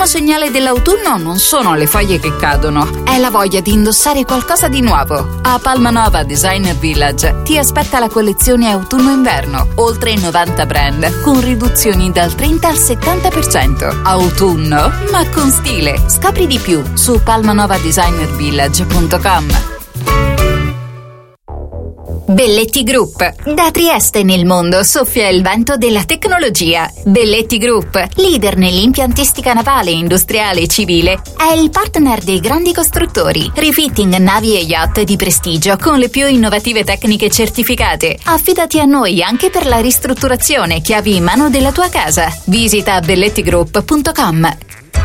primo segnale dell'autunno non sono le foglie che cadono, è la voglia di indossare qualcosa di nuovo. A Palmanova Designer Village ti aspetta la collezione autunno-inverno, oltre 90 brand, con riduzioni dal 30 al 70%. Autunno, ma con stile. Scopri di più su palmanovadesignervillage.com. Belletti Group. Da Trieste nel mondo soffia il vento della tecnologia. Belletti Group, leader nell'impiantistica navale, industriale e civile, è il partner dei grandi costruttori. Refitting navi e yacht di prestigio con le più innovative tecniche certificate. Affidati a noi anche per la ristrutturazione, chiavi in mano della tua casa. Visita bellettigroup.com.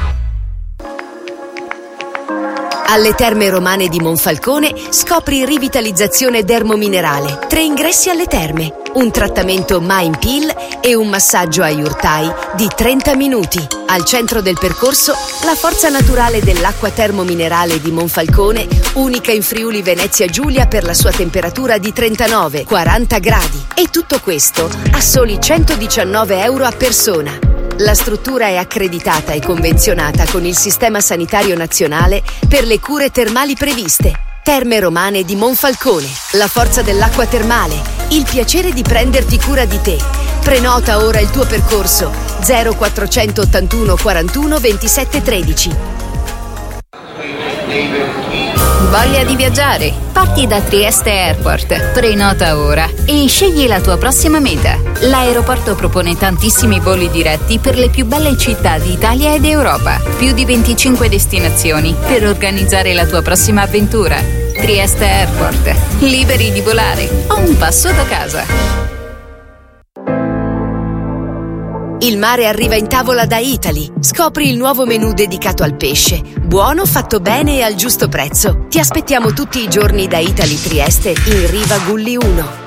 Alle Terme Romane di Monfalcone scopri rivitalizzazione dermominerale, 3 ingressi alle terme, un trattamento Mind Peel e un massaggio a Yurtai di 30 minuti. Al centro del percorso la forza naturale dell'acqua termominerale di Monfalcone, unica in Friuli Venezia Giulia per la sua temperatura di 39-40 gradi. E tutto questo a soli 119 euro a persona. La struttura è accreditata e convenzionata con il Sistema Sanitario Nazionale per le cure termali previste. Terme Romane di Monfalcone, la forza dell'acqua termale, il piacere di prenderti cura di te. Prenota ora il tuo percorso 0481 41 27 13. Voglia di viaggiare? Parti da Trieste Airport, prenota ora e scegli la tua prossima meta. L'aeroporto propone tantissimi voli diretti per le più belle città d'Italia ed Europa. Più di 25 destinazioni per organizzare la tua prossima avventura. Trieste Airport, liberi di volare a un passo da casa. Il mare arriva in tavola da Italy. Scopri il nuovo menù dedicato al pesce. Buono, fatto bene e al giusto prezzo. Ti aspettiamo tutti i giorni da Italy Trieste in Riva Gulli 1.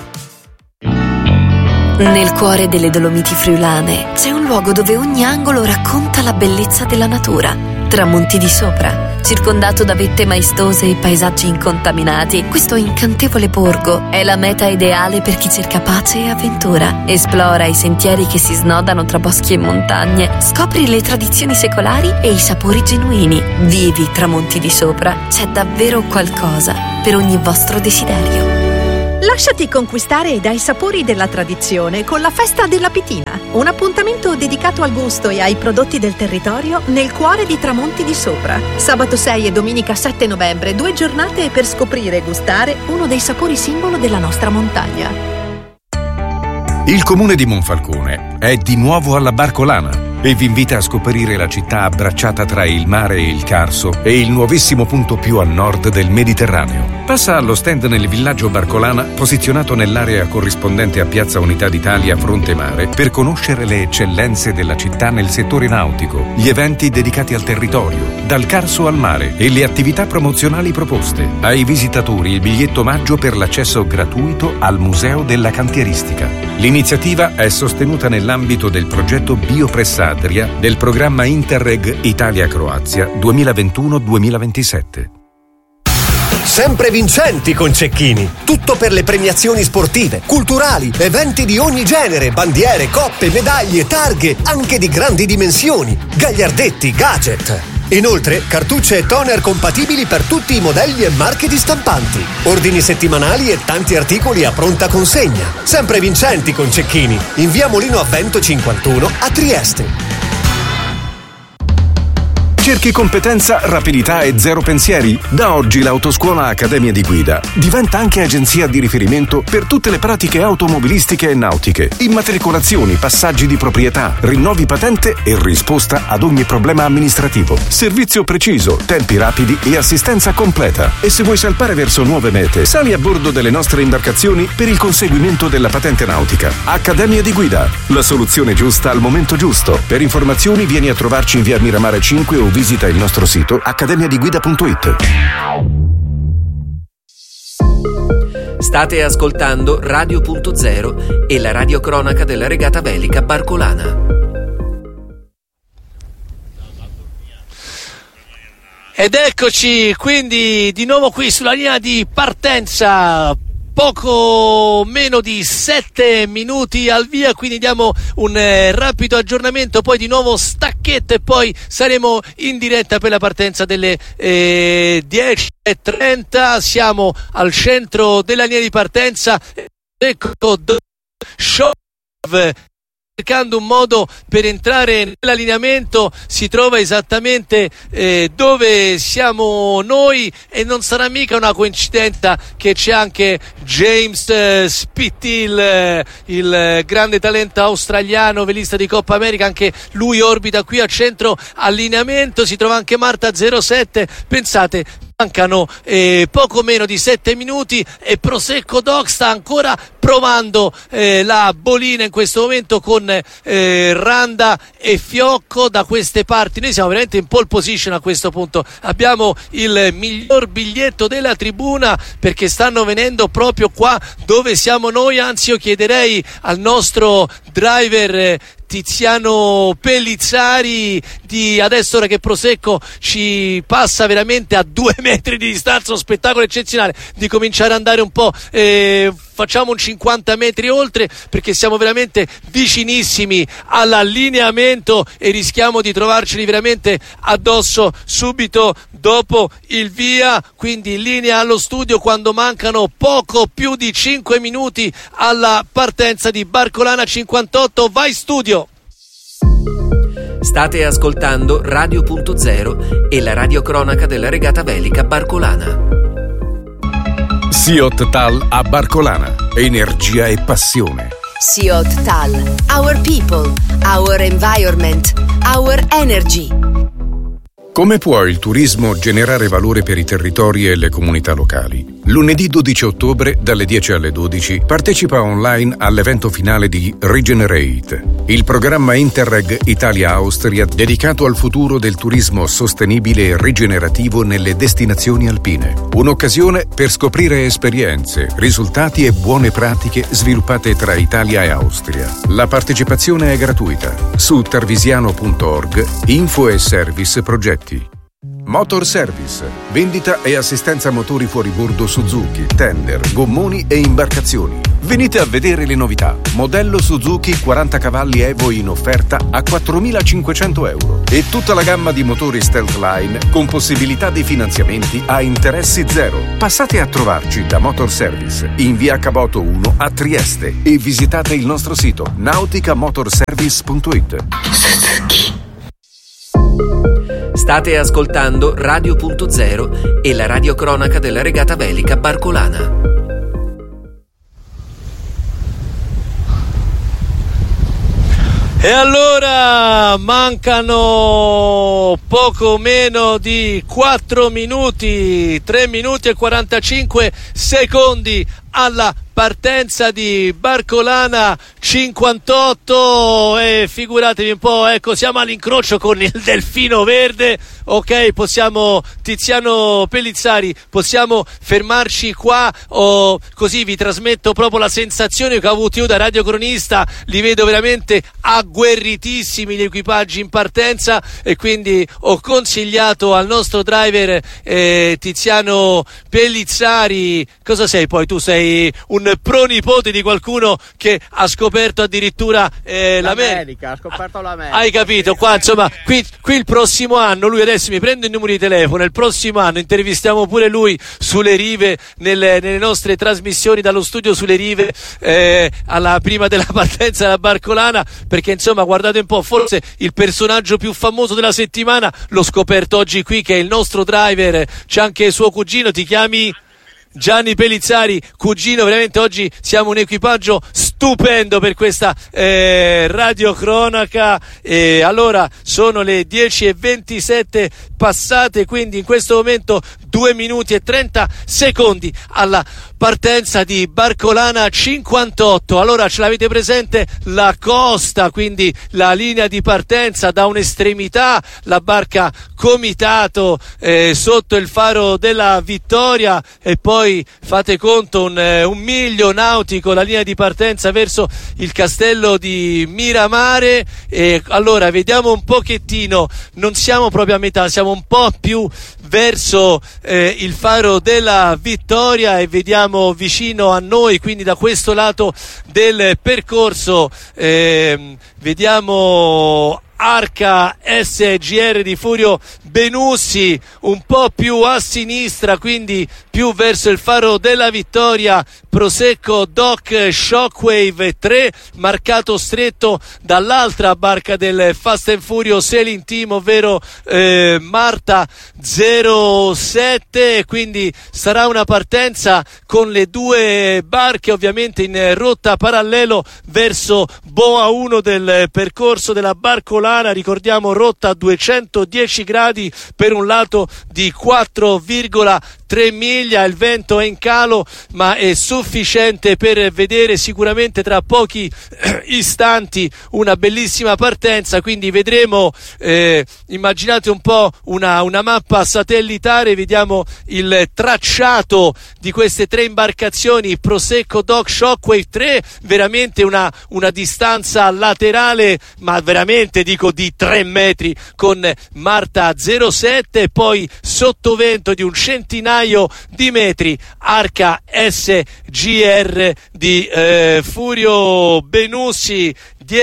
Nel cuore delle Dolomiti friulane c'è un luogo dove ogni angolo racconta la bellezza della natura. Tramonti di Sopra, circondato da vette maestose e paesaggi incontaminati, questo incantevole borgo è la meta ideale per chi cerca pace e avventura. Esplora i sentieri che si snodano tra boschi e montagne, scopri le tradizioni secolari e i sapori genuini. Vivi Tramonti di Sopra, c'è davvero qualcosa per ogni vostro desiderio. Lasciati conquistare dai sapori della tradizione con la Festa della Pitina, un appuntamento dedicato al gusto e ai prodotti del territorio nel cuore di Tramonti di Sopra. Sabato 6 e domenica 7 novembre, 2 giornate per scoprire e gustare uno dei sapori simbolo della nostra montagna. Il comune di Monfalcone è di nuovo alla Barcolana e vi invita a scoprire la città abbracciata tra il mare e il Carso e il nuovissimo punto più a nord del Mediterraneo. Passa allo stand nel villaggio Barcolana, posizionato nell'area corrispondente a Piazza Unità d'Italia fronte mare, per conoscere le eccellenze della città nel settore nautico, gli eventi dedicati al territorio, dal Carso al mare e le attività promozionali proposte. Ai visitatori il biglietto omaggio per l'accesso gratuito al Museo della Cantieristica. L'iniziativa è sostenuta nell'ambito del progetto Biopressa Adria del programma Interreg Italia-Croazia 2021-2027. Sempre vincenti con Cecchini. Tutto per le premiazioni sportive, culturali, eventi di ogni genere, bandiere, coppe, medaglie, targhe, anche di grandi dimensioni, gagliardetti, gadget. Inoltre, cartucce e toner compatibili per tutti i modelli e marche di stampanti. Ordini settimanali e tanti articoli a pronta consegna. Sempre vincenti con Cecchini. In via Molino a Vento 51 a Trieste. Cerchi competenza, rapidità e zero pensieri? Da oggi l'Autoscuola Accademia di Guida diventa anche agenzia di riferimento per tutte le pratiche automobilistiche e nautiche. Immatricolazioni, passaggi di proprietà, rinnovi patente e risposta ad ogni problema amministrativo. Servizio preciso, tempi rapidi e assistenza completa. E se vuoi salpare verso nuove mete, sali a bordo delle nostre imbarcazioni per il conseguimento della patente nautica. Accademia di Guida, la soluzione giusta al momento giusto. Per informazioni vieni a trovarci in via Miramare 5 o visita il nostro sito accademiadigguida.it. State ascoltando Radio.0 e la radiocronaca della regata velica Barcolana. Ed eccoci quindi di nuovo qui sulla linea di partenza. Poco meno di 7 minuti al via, quindi diamo un rapido aggiornamento, poi di nuovo stacchiamo muschetto e poi saremo in diretta per la partenza delle 10:30. Siamo al centro della linea di partenza. Ecco show, cercando un modo per entrare nell'allineamento. Si trova esattamente dove siamo noi e non sarà mica una coincidenza che c'è anche James Spithill, il grande talento australiano velista di Coppa America, anche lui orbita qui a centro allineamento. Si trova anche Marta 07, pensate, mancano poco meno di 7 minuti e Prosecco Doc sta ancora provando la bolina in questo momento con Randa e Fiocco da queste parti. Noi siamo veramente in pole position a questo punto, abbiamo il miglior biglietto della tribuna perché stanno venendo proprio qua dove siamo noi. Anzi, io chiederei al nostro driver Tiziano Pellizzari di adesso, ora che Prosecco ci passa veramente a 2 metri di distanza, uno spettacolo eccezionale, di cominciare ad andare un po', facciamo un 50 metri oltre perché siamo veramente vicinissimi all'allineamento e rischiamo di trovarceli veramente addosso subito dopo il via. Quindi in linea allo studio quando mancano poco più di 5 minuti alla partenza di Barcolana 58. Vai studio! State ascoltando Radio.0 e la radiocronaca della regata velica Barcolana. Siot Tal a Barcolana. Energia e passione. Siot Tal. Our people, our environment, our energy. Come può il turismo generare valore per i territori e le comunità locali? Lunedì 12 ottobre, dalle 10 alle 12, partecipa online all'evento finale di Regenerate, il programma Interreg Italia-Austria dedicato al futuro del turismo sostenibile e rigenerativo nelle destinazioni alpine. Un'occasione per scoprire esperienze, risultati e buone pratiche sviluppate tra Italia e Austria. La partecipazione è gratuita. Su tarvisiano.org, info e service progetti. Motor Service, vendita e assistenza motori fuoribordo Suzuki, tender, gommoni e imbarcazioni. Venite a vedere le novità. Modello Suzuki 40 cavalli Evo in offerta a 4.500 euro e tutta la gamma di motori Stealth Line con possibilità di finanziamenti a interessi zero. Passate a trovarci da Motor Service in via Caboto 1 a Trieste e visitate il nostro sito nauticamotorservice.it. State ascoltando Radio.0 e la radiocronaca della regata velica Barcolana. E allora mancano poco meno di 4 minuti, 3 minuti e 45 secondi alla partenza di Barcolana 58 e figuratevi un po', ecco, siamo all'incrocio con il Delfino Verde. Ok, possiamo, Tiziano Pellizzari, possiamo fermarci qua o così vi trasmetto proprio la sensazione che ho avuto io da radiocronista. Li vedo veramente agguerritissimi gli equipaggi in partenza e quindi ho consigliato al nostro driver Tiziano Pellizzari. Cosa sei poi? Tu sei un pronipote di qualcuno che ha scoperto addirittura l'America, ha scoperto l'America. Hai capito? Qua insomma, qui il prossimo anno lui adesso mi prende il numero di telefono, il prossimo anno intervistiamo pure lui sulle rive, nelle nostre trasmissioni dallo studio sulle rive alla prima della partenza della Barcolana, perché insomma guardate un po', forse il personaggio più famoso della settimana l'ho scoperto oggi qui, che è il nostro driver. C'è anche suo cugino, ti chiami Gianni Pellizzari, cugino. Veramente oggi siamo un equipaggio stupendo per questa radiocronaca. Allora sono le 10:27 passate, quindi in questo momento 2 minuti e 30 secondi alla partenza di Barcolana 58. Allora ce l'avete presente la costa, quindi la linea di partenza da un'estremità, la barca Comitato sotto il faro della Vittoria e poi fate conto un miglio nautico la linea di partenza verso il castello di Miramare. Allora vediamo un pochettino, non siamo proprio a metà, siamo un po' più verso il faro della Vittoria e vediamo vicino a noi, quindi da questo lato del percorso vediamo Arca SGR di Furio Benussi, un po' più a sinistra, quindi più verso il faro della Vittoria, Prosecco Doc Shockwave 3, marcato stretto dall'altra barca del Fast and Furious Sailing Team, ovvero Marta 07, quindi sarà una partenza con le due barche ovviamente in rotta parallelo verso Boa 1 del percorso della Barcolana, ricordiamo rotta a 210 gradi per un lato di 4,3 miglia, il vento è in calo ma è sufficiente per vedere sicuramente tra pochi istanti una bellissima partenza, quindi vedremo, immaginate un po' una mappa satellitare, vediamo il tracciato di queste tre imbarcazioni, Prosecco Doc Shockwave 3, veramente una distanza laterale, ma veramente dico di 3 metri, con Marta 07, poi sottovento di un centinaio di metri, Arca SGR di Furio Benussi,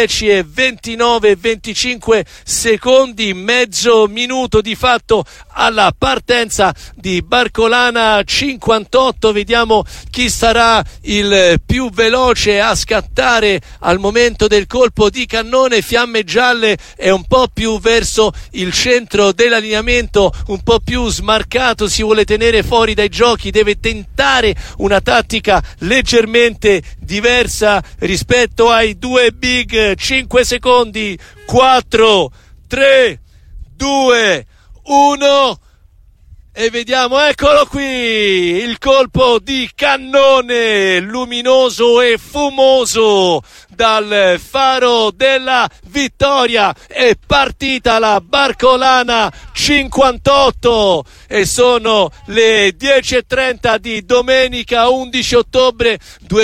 10:29:25 secondi, mezzo minuto di fatto alla partenza di Barcolana 58. Vediamo chi sarà il più veloce a scattare al momento del colpo di cannone. Fiamme Gialle è un po' più verso il centro dell'allineamento, un po' più smarcato, si vuole tenere fuori dai giochi, deve tentare una tattica leggermente diversa rispetto ai due big. 5 secondi, 4, 3, 2, 1 e vediamo, eccolo qui, il colpo di cannone luminoso e fumoso dal faro della Vittoria. È partita la Barcolana 58 e sono le 10:30 di domenica 11 ottobre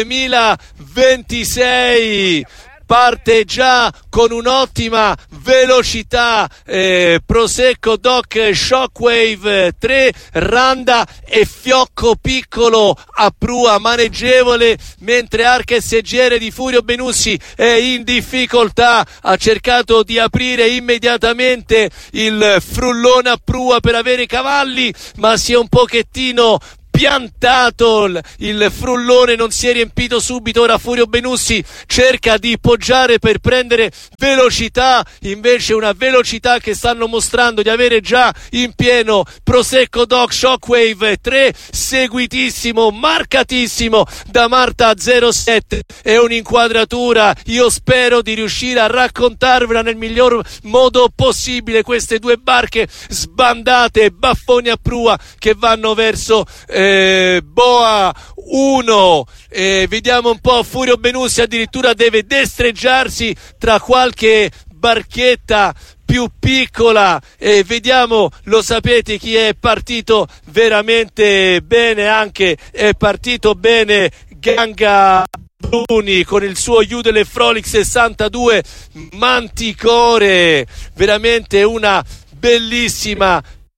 2026. Parte già con un'ottima velocità Prosecco Doc Shockwave 3, randa e fiocco piccolo a prua maneggevole, mentre Arca SGR di Furio Benussi è in difficoltà, ha cercato di aprire immediatamente il frullone a prua per avere cavalli, ma si è un pochettino piantato, il frullone non si è riempito subito. Ora Furio Benussi cerca di poggiare per prendere velocità, invece una velocità che stanno mostrando di avere già in pieno Prosecco Doc Shockwave 3, seguitissimo, marcatissimo da Marta 07. È un'inquadratura, io spero di riuscire a raccontarvela nel miglior modo possibile, queste due barche sbandate, baffoni a prua che vanno verso Boa 1. Vediamo un po', Furio Benussi addirittura deve destreggiarsi tra qualche barchetta più piccola, e vediamo, lo sapete chi è partito veramente bene, anche è partito bene Ganga Bruni con il suo Udele Frolic 62 Manticore, veramente una bellissima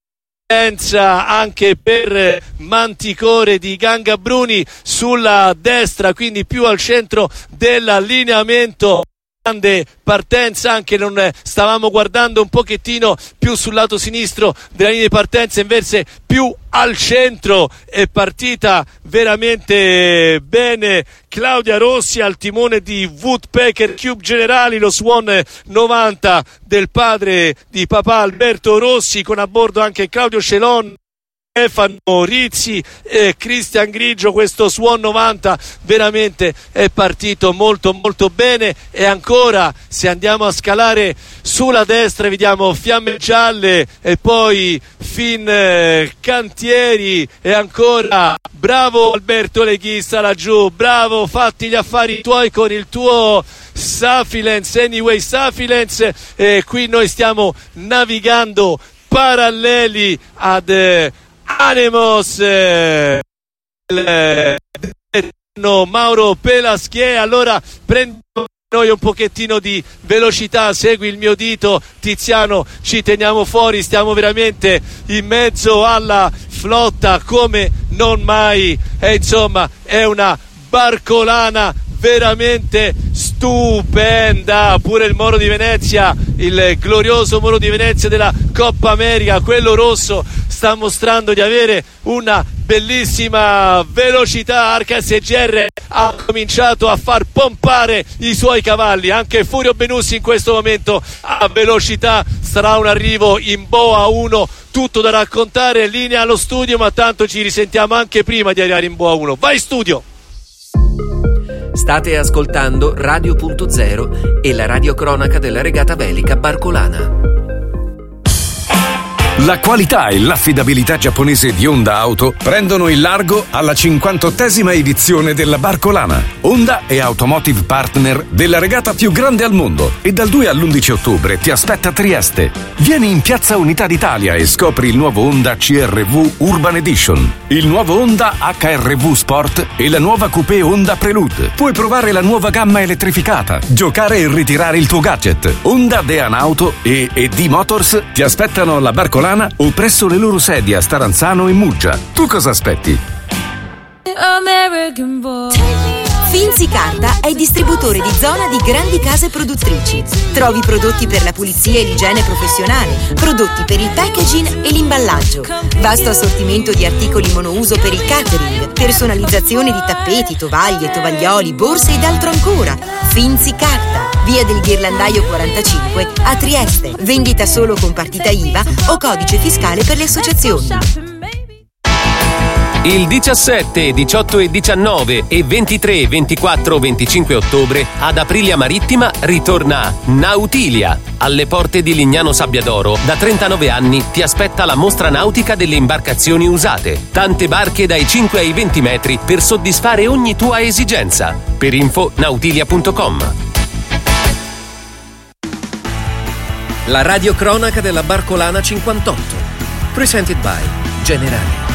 anche per Manticore di Ganga Bruni sulla destra, quindi più al centro dell'allineamento. Grande partenza, anche non stavamo guardando un pochettino più sul lato sinistro della linea di partenza, invece più al centro. È partita veramente bene Claudia Rossi al timone di Woodpecker Cube Generali, lo Swan 90 del padre di papà Alberto Rossi, con a bordo anche Claudio Celon, Stefano Rizzi e Cristian Grigio. Questo Swan 90 veramente è partito molto molto bene. E ancora, se andiamo a scalare sulla destra, vediamo Fiamme Gialle e poi Cantieri, e ancora bravo Alberto Leghista laggiù, bravo, fatti gli affari tuoi con il tuo Safilens, Anyway Safilens. E qui noi stiamo navigando paralleli ad Anemos, Mauro Pelaschier. Allora prendiamo noi un pochettino di velocità, segui il mio dito Tiziano, ci teniamo fuori, stiamo veramente in mezzo alla flotta come non mai, e insomma è una Barcolana veramente stupenda. Pure il Molo di Venezia, il glorioso Molo di Venezia della Coppa America, quello rosso, sta mostrando di avere una bellissima velocità. Arcas EGR ha cominciato a far pompare i suoi cavalli, anche Furio Benussi in questo momento a velocità. Sarà un arrivo in boa 1, tutto da raccontare, linea allo studio, ma tanto ci risentiamo anche prima di arrivare in boa 1. Vai studio! State ascoltando Radio.0 e la radiocronaca della regata velica barcolana. La qualità e l'affidabilità giapponese di Honda Auto prendono il largo alla 58esima edizione della Barcolana. Honda è Automotive Partner della regata più grande al mondo e dal 2 all'11 ottobre ti aspetta a Trieste. Vieni in Piazza Unità d'Italia e scopri il nuovo Honda CR-V Urban Edition, il nuovo Honda HR-V Sport e la nuova Coupé Honda Prelude. Puoi provare la nuova gamma elettrificata, giocare e ritirare il tuo gadget. Honda Dean Auto e ED Motors ti aspettano alla Barcolana o presso le loro sedi a Staranzano e Muggia. Tu cosa aspetti? Finzi Carta è distributore di zona di grandi case produttrici. Trovi prodotti per la pulizia e l'igiene professionale, prodotti per il packaging e l'imballaggio, vasto assortimento di articoli monouso per il catering, personalizzazione di tappeti, tovaglie, tovaglioli, borse ed altro ancora. Finzi Carta, via del Ghirlandaio 45 a Trieste. Vendita solo con partita IVA o codice fiscale per le associazioni. Il 17, 18 e 19 e 23, 24, 25 ottobre ad Aprilia Marittima ritorna Nautilia. Alle porte di Lignano Sabbiadoro da 39 anni ti aspetta la mostra nautica delle imbarcazioni usate. Tante barche dai 5 ai 20 metri per soddisfare ogni tua esigenza. Per info nautilia.com. La radiocronaca della Barcolana 58. Presented by Generali.